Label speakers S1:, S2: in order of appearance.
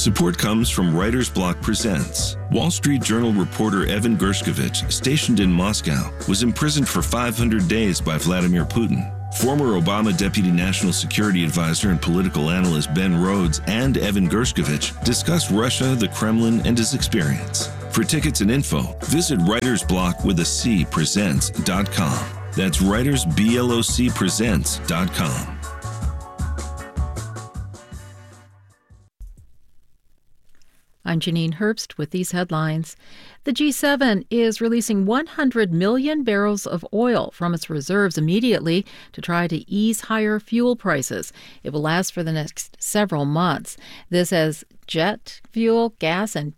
S1: Support comes from Writer's Block Presents. Wall Street Journal reporter Evan Gershkovich, stationed in Moscow, was imprisoned for 500 days by Vladimir Putin. Former Obama Deputy National Security Advisor and political analyst Ben Rhodes and Evan Gershkovich discuss Russia, the Kremlin, and his experience. For tickets and info, visit writersblock.presents.com. That's writersblocpresents.com.
S2: I'm Janine Herbst with these headlines. The G7 is releasing 100 million barrels of oil from its reserves immediately to try to ease higher fuel prices. It will last for the next several months. This as jet fuel, gas, and